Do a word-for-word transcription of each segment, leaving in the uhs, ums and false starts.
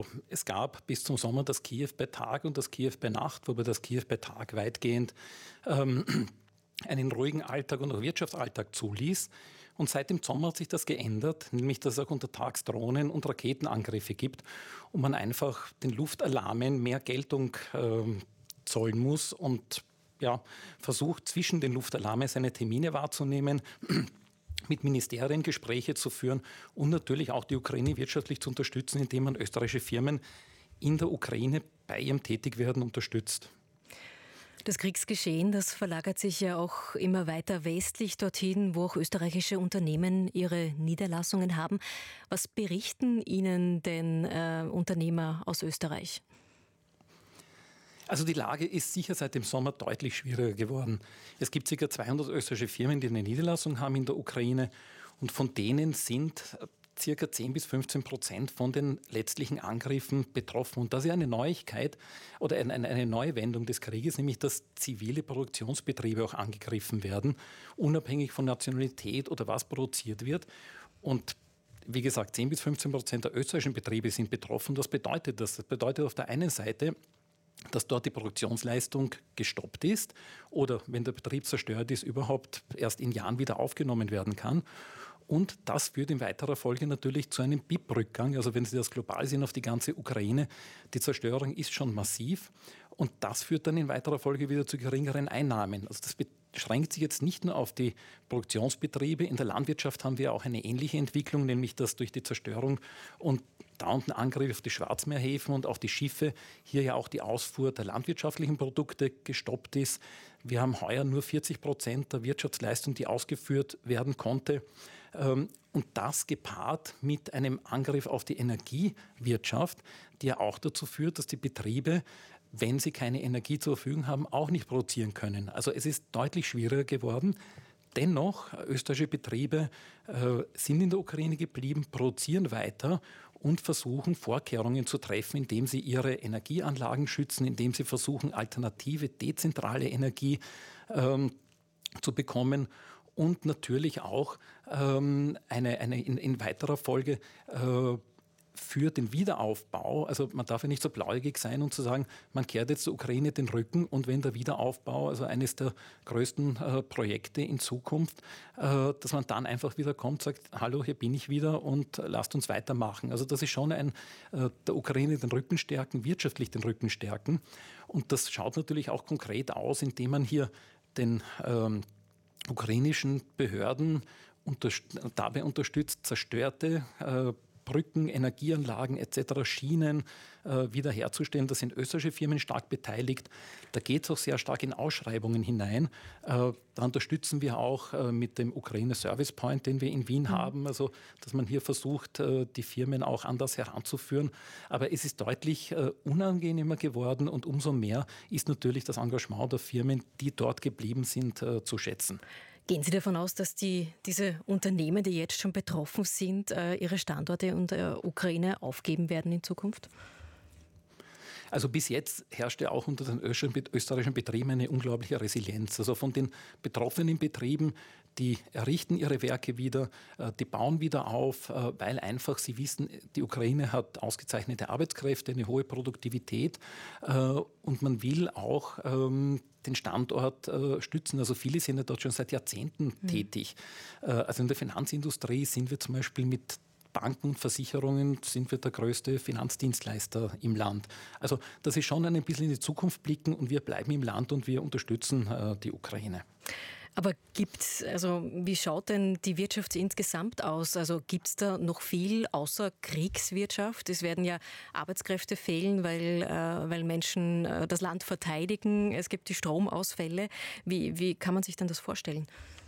Es gab bis zum Sommer das Kiew bei Tag und das Kiew bei Nacht, wobei das Kiew bei Tag weitgehend ähm, einen ruhigen Alltag und auch Wirtschaftsalltag zuließ. Und seit dem Sommer hat sich das geändert, nämlich dass es auch untertags Drohnen- und Raketenangriffe gibt und man einfach den Luftalarmen mehr Geltung äh, zollen muss und ja, versucht, zwischen den Luftalarmen seine Termine wahrzunehmen, mit Ministerien Gespräche zu führen und natürlich auch die Ukraine wirtschaftlich zu unterstützen, indem man österreichische Firmen in der Ukraine bei ihrem Tätigwerden unterstützt. Das Kriegsgeschehen, das verlagert sich ja auch immer weiter westlich dorthin, wo auch österreichische Unternehmen ihre Niederlassungen haben. Was berichten Ihnen denn äh, Unternehmer aus Österreich? Also die Lage ist sicher seit dem Sommer deutlich schwieriger geworden. Es gibt ca. zweihundert österreichische Firmen, die eine Niederlassung haben in der Ukraine und von denen sind ca. zehn bis fünfzehn Prozent von den letztlichen Angriffen betroffen. Und das ist eine Neuigkeit oder eine, eine neue Wendung des Krieges, nämlich dass zivile Produktionsbetriebe auch angegriffen werden, unabhängig von Nationalität oder was produziert wird. Und wie gesagt, zehn bis fünfzehn Prozent der österreichischen Betriebe sind betroffen. Was bedeutet das? Das bedeutet auf der einen Seite, dass dort die Produktionsleistung gestoppt ist oder, wenn der Betrieb zerstört ist, überhaupt erst in Jahren wieder aufgenommen werden kann. Und das führt in weiterer Folge natürlich zu einem B I P-Rückgang. Also wenn Sie das global sehen auf die ganze Ukraine, die Zerstörung ist schon massiv. Und das führt dann in weiterer Folge wieder zu geringeren Einnahmen. Also das beschränkt sich jetzt nicht nur auf die Produktionsbetriebe. In der Landwirtschaft haben wir auch eine ähnliche Entwicklung, nämlich dass durch die Zerstörung und dauernden Angriff auf die Schwarzmeerhäfen und auf die Schiffe hier ja auch die Ausfuhr der landwirtschaftlichen Produkte gestoppt ist. Wir haben heuer nur vierzig Prozent der Wirtschaftsleistung, die ausgeführt werden konnte. Und das gepaart mit einem Angriff auf die Energiewirtschaft, die ja auch dazu führt, dass die Betriebe, wenn sie keine Energie zur Verfügung haben, auch nicht produzieren können. Also es ist deutlich schwieriger geworden. Dennoch, österreichische Betriebe äh, sind in der Ukraine geblieben, produzieren weiter und versuchen, Vorkehrungen zu treffen, indem sie ihre Energieanlagen schützen, indem sie versuchen, alternative, dezentrale Energie ähm, zu bekommen und natürlich auch ähm, eine, eine in, in weiterer Folge äh, für den Wiederaufbau, also man darf ja nicht so blauäugig sein und zu sagen, man kehrt jetzt der Ukraine den Rücken und wenn der Wiederaufbau, also eines der größten äh, Projekte in Zukunft, äh, dass man dann einfach wieder kommt, sagt, hallo, hier bin ich wieder und lasst uns weitermachen. Also das ist schon ein, äh, der Ukraine den Rücken stärken, wirtschaftlich den Rücken stärken und das schaut natürlich auch konkret aus, indem man hier den ähm, ukrainischen Behörden unter, dabei unterstützt, zerstörte äh, Brücken, Energieanlagen et cetera, Schienen äh, wiederherzustellen. Da sind österreichische Firmen stark beteiligt. Da geht es auch sehr stark in Ausschreibungen hinein. Äh, da unterstützen wir auch äh, mit dem Ukraine Service Point, den wir in Wien mhm. haben, also dass man hier versucht, äh, die Firmen auch anders heranzuführen. Aber es ist deutlich äh, unangenehmer geworden und umso mehr ist natürlich das Engagement der Firmen, die dort geblieben sind, äh, zu schätzen. Gehen Sie davon aus, dass die, diese Unternehmen, die jetzt schon betroffen sind, ihre Standorte in der Ukraine aufgeben werden in Zukunft? Also bis jetzt herrschte auch unter den österreichischen Betrieben eine unglaubliche Resilienz. Also von den betroffenen Betrieben, die errichten ihre Werke wieder, die bauen wieder auf, weil einfach sie wissen, die Ukraine hat ausgezeichnete Arbeitskräfte, eine hohe Produktivität und man will auch den Standort äh, stützen. Also viele sind ja dort schon seit Jahrzehnten mhm. tätig. Äh, also in der Finanzindustrie sind wir zum Beispiel mit Banken und Versicherungen sind wir der größte Finanzdienstleister im Land. Also das ist schon ein bisschen in die Zukunft blicken und wir bleiben im Land und wir unterstützen äh, die Ukraine. Aber gibt's, also wie schaut denn die Wirtschaft insgesamt aus? Also gibt es da noch viel außer Kriegswirtschaft? Es werden ja Arbeitskräfte fehlen, weil, äh, weil Menschen äh, das Land verteidigen. Es gibt die Stromausfälle. Wie, wie kann man sich denn das vorstellen?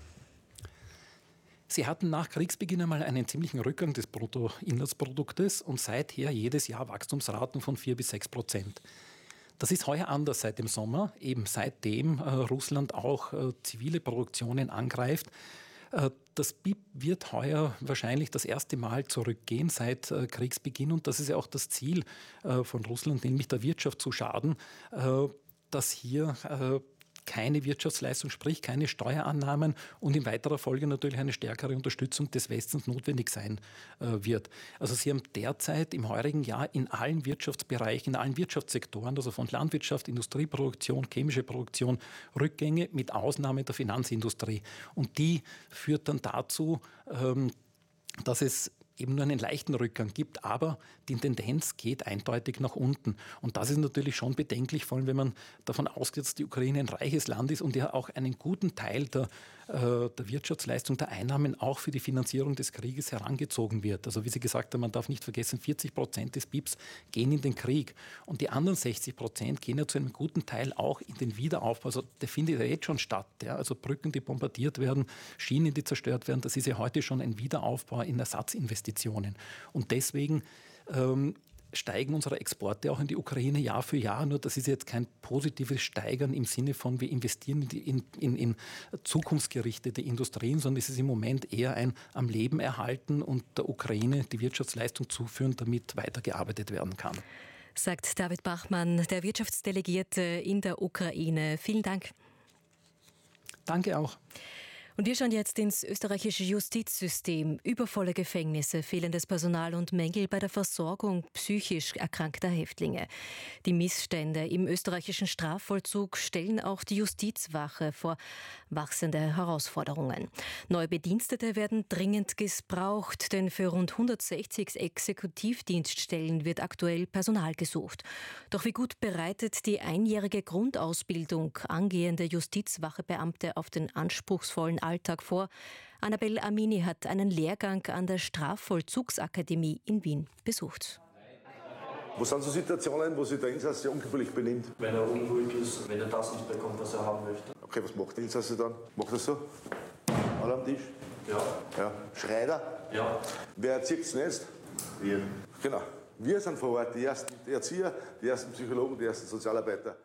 Sie hatten nach Kriegsbeginn einmal einen ziemlichen Rückgang des Bruttoinlandsproduktes und seither jedes Jahr Wachstumsraten von vier bis sechs Prozent. Das ist heuer anders seit dem Sommer, eben seitdem äh, Russland auch äh, zivile Produktionen angreift. Äh, das B I P wird heuer wahrscheinlich das erste Mal zurückgehen seit äh, Kriegsbeginn und das ist ja auch das Ziel äh, von Russland, nämlich der Wirtschaft zu schaden, äh, dass hier äh, keine Wirtschaftsleistung, sprich keine Steuerannahmen und in weiterer Folge natürlich eine stärkere Unterstützung des Westens notwendig sein äh, wird. Also Sie haben derzeit im heurigen Jahr in allen Wirtschaftsbereichen, in allen Wirtschaftssektoren, also von Landwirtschaft, Industrieproduktion, chemische Produktion, Rückgänge mit Ausnahme der Finanzindustrie. Und die führt dann dazu, ähm, dass es eben nur einen leichten Rückgang gibt, aber die Tendenz geht eindeutig nach unten. Und das ist natürlich schon bedenklich, vor allem wenn man davon ausgeht, dass die Ukraine ein reiches Land ist und ja auch einen guten Teil der, äh, der Wirtschaftsleistung, der Einnahmen auch für die Finanzierung des Krieges herangezogen wird. Also wie Sie gesagt haben, man darf nicht vergessen, vierzig Prozent des B I P s gehen in den Krieg und die anderen sechzig Prozent gehen ja zu einem guten Teil auch in den Wiederaufbau. Also der findet ja jetzt schon statt. Ja? Also Brücken, die bombardiert werden, Schienen, die zerstört werden, das ist ja heute schon ein Wiederaufbau in Ersatzinvestitionen. Und deswegen ähm, steigen unsere Exporte auch in die Ukraine Jahr für Jahr. Nur das ist jetzt kein positives Steigern im Sinne von, wir investieren in, die, in, in, in zukunftsgerichtete Industrien, sondern es ist im Moment eher ein am Leben erhalten und der Ukraine die Wirtschaftsleistung zuführen, damit weitergearbeitet werden kann. Sagt David Bachmann, der Wirtschaftsdelegierte in der Ukraine. Vielen Dank. Danke auch. Und wir schauen jetzt ins österreichische Justizsystem. Übervolle Gefängnisse, fehlendes Personal und Mängel bei der Versorgung psychisch erkrankter Häftlinge. Die Missstände im österreichischen Strafvollzug stellen auch die Justizwache vor wachsende Herausforderungen. Neue Bedienstete werden dringend gebraucht, denn für rund hundertsechzig Exekutivdienststellen wird aktuell Personal gesucht. Doch wie gut bereitet die einjährige Grundausbildung angehende Justizwachebeamte auf den anspruchsvollen Alltag vor? Annabelle Amini hat einen Lehrgang an der Strafvollzugsakademie in Wien besucht. Was sind so Situationen, wo sich der Insasse ungebührlich benimmt? Wenn er unruhig ist, wenn er das nicht bekommt, was er haben möchte. Okay, was macht der Insasse dann? Macht er so? Alle am Tisch? Ja. Ja. Schreit er? Ja. Wer erzieht es nicht? Wir. Genau. Wir sind vor Ort, die ersten Erzieher, die ersten Psychologen, die ersten Sozialarbeiter.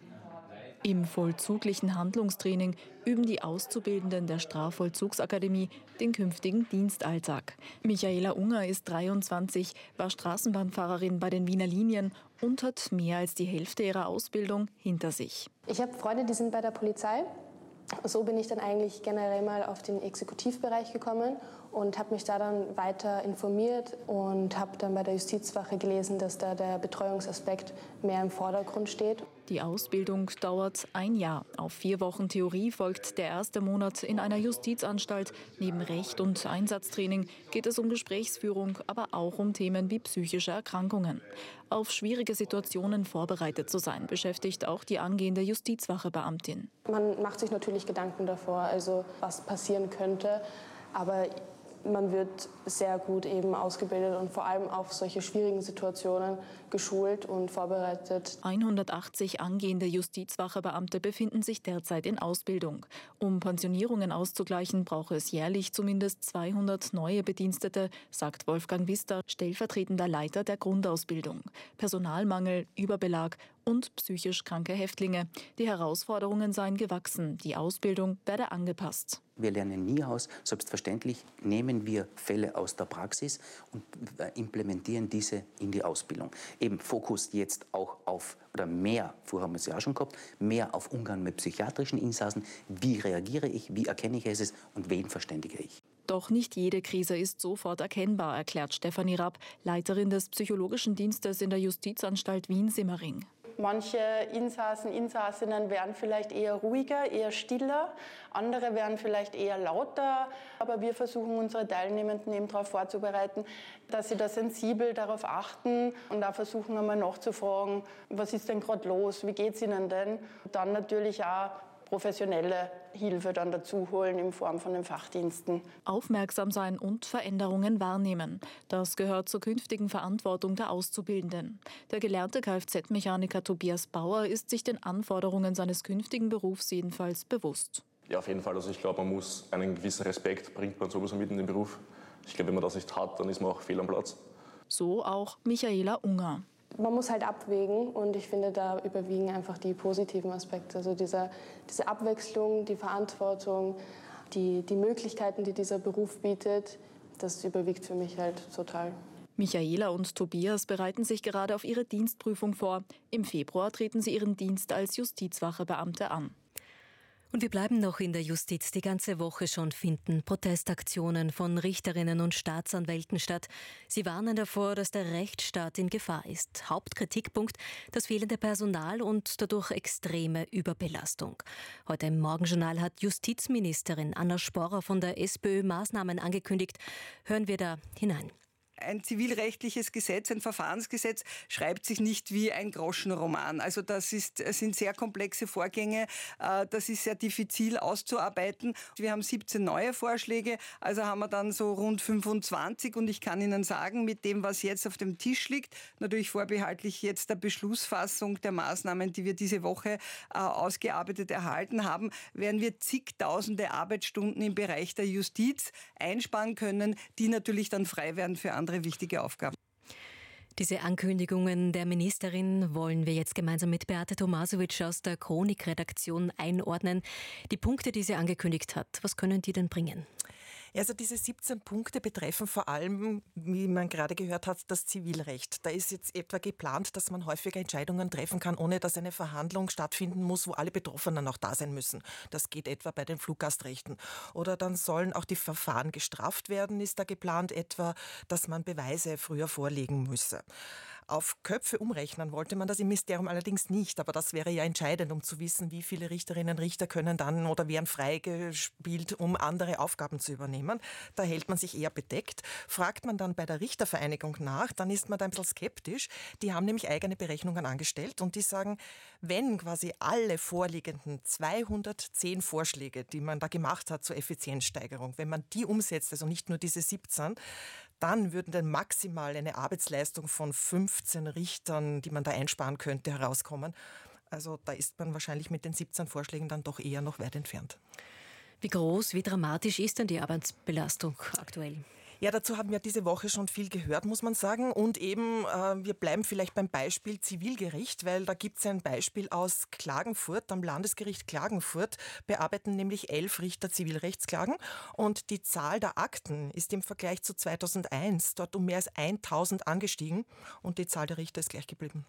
Im vollzuglichen Handlungstraining üben die Auszubildenden der Strafvollzugsakademie den künftigen Dienstalltag. Michaela Unger ist dreiundzwanzig, war Straßenbahnfahrerin bei den Wiener Linien und hat mehr als die Hälfte ihrer Ausbildung hinter sich. Ich habe Freunde, die sind bei der Polizei. So bin ich dann eigentlich generell mal auf den Exekutivbereich gekommen und habe mich da dann weiter informiert und habe dann bei der Justizwache gelesen, dass da der Betreuungsaspekt mehr im Vordergrund steht. Die Ausbildung dauert ein Jahr. Auf vier Wochen Theorie folgt der erste Monat in einer Justizanstalt. Neben Recht und Einsatztraining geht es um Gesprächsführung, aber auch um Themen wie psychische Erkrankungen. Auf schwierige Situationen vorbereitet zu sein, beschäftigt auch die angehende Justizwachebeamtin. Man macht sich natürlich Gedanken davor, also was passieren könnte, aber man wird sehr gut eben ausgebildet und vor allem auf solche schwierigen Situationen geschult und vorbereitet. hundertachtzig angehende Justizwachebeamte befinden sich derzeit in Ausbildung. Um Pensionierungen auszugleichen, brauche es jährlich zumindest zweihundert neue Bedienstete, sagt Wolfgang Wister, stellvertretender Leiter der Grundausbildung. Personalmangel, Überbelag und psychisch kranke Häftlinge. Die Herausforderungen seien gewachsen, die Ausbildung werde angepasst. Wir lernen nie aus. Selbstverständlich nehmen wir Fälle aus der Praxis und implementieren diese in die Ausbildung. Eben Fokus jetzt auch auf, oder mehr, vorher haben wir es ja auch schon gehabt, mehr auf Umgang mit psychiatrischen Insassen. Wie reagiere ich, wie erkenne ich es und wen verständige ich? Doch nicht jede Krise ist sofort erkennbar, erklärt Stefanie Rapp, Leiterin des psychologischen Dienstes in der Justizanstalt Wien-Simmering. Manche Insassen, Insassinnen werden vielleicht eher ruhiger, eher stiller, andere werden vielleicht eher lauter. Aber wir versuchen unsere Teilnehmenden eben darauf vorzubereiten, dass sie da sensibel darauf achten und auch versuchen einmal nachzufragen, was ist denn gerade los, wie geht es Ihnen denn? Und dann natürlich auch professionelle Hilfe dann dazu holen in Form von den Fachdiensten. Aufmerksam sein und Veränderungen wahrnehmen. Das gehört zur künftigen Verantwortung der Auszubildenden. Der gelernte Kfz-Mechaniker Tobias Bauer ist sich den Anforderungen seines künftigen Berufs jedenfalls bewusst. Ja, auf jeden Fall. Also ich glaube, man muss einen gewissen Respekt bringt man sowieso mit in den Beruf. Ich glaube, wenn man das nicht hat, dann ist man auch fehl am Platz. So auch Michaela Unger. Man muss halt abwägen und ich finde, da überwiegen einfach die positiven Aspekte. Also dieser, diese Abwechslung, die Verantwortung, die, die Möglichkeiten, die dieser Beruf bietet, das überwiegt für mich halt total. Michaela und Tobias bereiten sich gerade auf ihre Dienstprüfung vor. Im Februar treten sie ihren Dienst als Justizwachebeamte an. Und wir bleiben noch in der Justiz. Die ganze Woche schon finden Protestaktionen von Richterinnen und Staatsanwälten statt. Sie warnen davor, dass der Rechtsstaat in Gefahr ist. Hauptkritikpunkt: das fehlende Personal und dadurch extreme Überbelastung. Heute im Morgenjournal hat Justizministerin Anna Sporrer von der SPÖ Maßnahmen angekündigt. Hören wir da hinein. Ein zivilrechtliches Gesetz, ein Verfahrensgesetz, schreibt sich nicht wie ein Groschenroman. Also das ist, das sind sehr komplexe Vorgänge, das ist sehr diffizil auszuarbeiten. Wir haben siebzehn neue Vorschläge, also haben wir dann so rund fünfundzwanzig und ich kann Ihnen sagen, mit dem, was jetzt auf dem Tisch liegt, natürlich vorbehaltlich jetzt der Beschlussfassung der Maßnahmen, die wir diese Woche ausgearbeitet erhalten haben, werden wir zigtausende Arbeitsstunden im Bereich der Justiz einsparen können, die natürlich dann frei werden für andere wichtige Aufgaben. Diese Ankündigungen der Ministerin wollen wir jetzt gemeinsam mit Beate Tomasovic aus der Chronik-Redaktion einordnen. Die Punkte, die sie angekündigt hat, was können die denn bringen? Also diese siebzehn Punkte betreffen vor allem, wie man gerade gehört hat, das Zivilrecht. Da ist jetzt etwa geplant, dass man häufiger Entscheidungen treffen kann, ohne dass eine Verhandlung stattfinden muss, wo alle Betroffenen auch da sein müssen. Das geht etwa bei den Fluggastrechten. Oder dann sollen auch die Verfahren gestrafft werden, ist da geplant, etwa, dass man Beweise früher vorlegen müsse. Auf Köpfe umrechnen wollte man das im Ministerium allerdings nicht, aber das wäre ja entscheidend, um zu wissen, wie viele Richterinnen und Richter können dann oder werden freigespielt, um andere Aufgaben zu übernehmen. Da hält man sich eher bedeckt. Fragt man dann bei der Richtervereinigung nach, dann ist man da ein bisschen skeptisch. Die haben nämlich eigene Berechnungen angestellt und die sagen, wenn quasi alle vorliegenden zweihundertzehn Vorschläge, die man da gemacht hat zur Effizienzsteigerung, wenn man die umsetzt, also nicht nur diese siebzehn, dann würden dann maximal eine Arbeitsleistung von fünfzehn Richtern, die man da einsparen könnte, herauskommen. Also da ist man wahrscheinlich mit den siebzehn Vorschlägen dann doch eher noch weit entfernt. Wie groß, wie dramatisch ist denn die Arbeitsbelastung aktuell? Ja, dazu haben wir diese Woche schon viel gehört, muss man sagen. Und eben, äh, wir bleiben vielleicht beim Beispiel Zivilgericht, weil da gibt es ein Beispiel aus Klagenfurt. Am Landesgericht Klagenfurt bearbeiten nämlich elf Richter Zivilrechtsklagen. Und die Zahl der Akten ist im Vergleich zu zweitausendeins dort um mehr als tausend angestiegen. Und die Zahl der Richter ist gleich geblieben.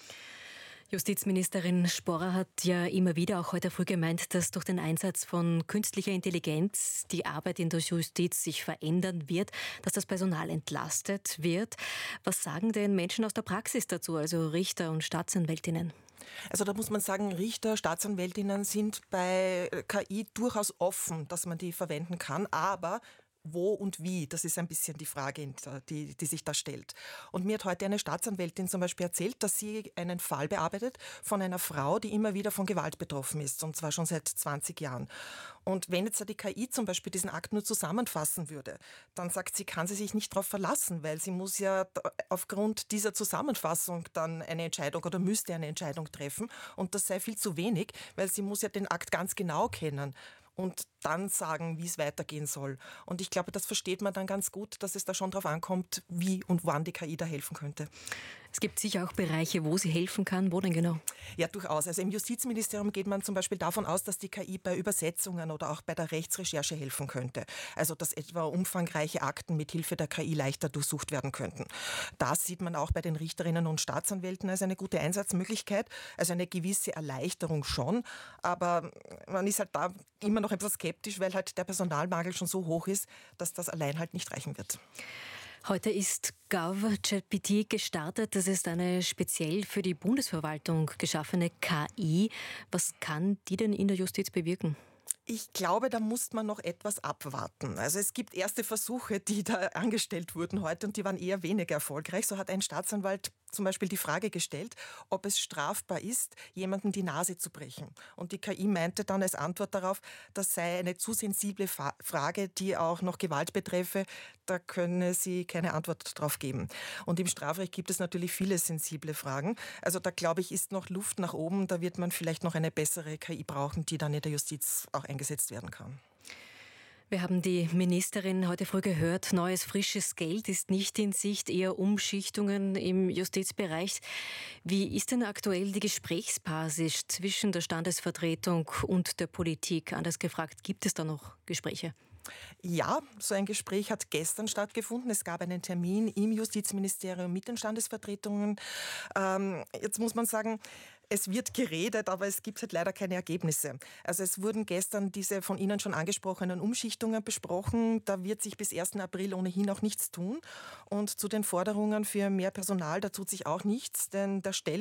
Justizministerin Sporrer hat ja immer wieder, auch heute früh gemeint, dass durch den Einsatz von künstlicher Intelligenz die Arbeit in der Justiz sich verändern wird, dass das Personal entlastet wird. Was sagen denn Menschen aus der Praxis dazu, also Richter und Staatsanwältinnen? Also da muss man sagen, Richter, Staatsanwältinnen sind bei K I durchaus offen, dass man die verwenden kann, aber wo und wie, das ist ein bisschen die Frage, die, die sich da stellt. Und mir hat heute eine Staatsanwältin zum Beispiel erzählt, dass sie einen Fall bearbeitet von einer Frau, die immer wieder von Gewalt betroffen ist, und zwar schon seit zwanzig Jahren. Und wenn jetzt die K I zum Beispiel diesen Akt nur zusammenfassen würde, dann sagt sie, kann sie sich nicht darauf verlassen, weil sie muss ja aufgrund dieser Zusammenfassung dann eine Entscheidung oder müsste eine Entscheidung treffen. Und das sei viel zu wenig, weil sie muss ja den Akt ganz genau kennen und dann sagen, wie es weitergehen soll. Und ich glaube, das versteht man dann ganz gut, dass es da schon darauf ankommt, wie und wann die K I da helfen könnte. Es gibt sicher auch Bereiche, wo sie helfen kann. Wo denn genau? Ja, durchaus. Also im Justizministerium geht man zum Beispiel davon aus, dass die K I bei Übersetzungen oder auch bei der Rechtsrecherche helfen könnte. Also dass etwa umfangreiche Akten mit Hilfe der K I leichter durchsucht werden könnten. Das sieht man auch bei den Richterinnen und Staatsanwälten als eine gute Einsatzmöglichkeit. Also eine gewisse Erleichterung schon. Aber man ist halt da immer noch etwas skeptisch, weil halt der Personalmangel schon so hoch ist, dass das allein halt nicht reichen wird. Heute ist GovChatGPT gestartet. Das ist eine speziell für die Bundesverwaltung geschaffene K I. Was kann die denn in der Justiz bewirken? Ich glaube, da muss man noch etwas abwarten. Also es gibt erste Versuche, die da angestellt wurden heute und die waren eher weniger erfolgreich. So hat ein Staatsanwalt zum Beispiel die Frage gestellt, ob es strafbar ist, jemandem die Nase zu brechen. Und die K I meinte dann als Antwort darauf, das sei eine zu sensible Fa- Frage, die auch noch Gewalt betreffe. Da könne sie keine Antwort drauf geben. Und im Strafrecht gibt es natürlich viele sensible Fragen. Also da glaube ich, ist noch Luft nach oben. Da wird man vielleicht noch eine bessere K I brauchen, die dann in der Justiz auch eingesetzt werden kann. Wir haben die Ministerin heute früh gehört. Neues, frisches Geld ist nicht in Sicht, eher Umschichtungen im Justizbereich. Wie ist denn aktuell die Gesprächsbasis zwischen der Standesvertretung und der Politik? Anders gefragt, gibt es da noch Gespräche? Ja, so ein Gespräch hat gestern stattgefunden. Es gab einen Termin im Justizministerium mit den Standesvertretungen. Ähm, jetzt muss man sagen, es wird geredet, aber es gibt halt leider keine Ergebnisse. Also es wurden gestern diese von Ihnen schon angesprochenen Umschichtungen besprochen. Da wird sich bis ersten April ohnehin auch nichts tun. Und zu den Forderungen für mehr Personal, da tut sich auch nichts, denn der Stellenwert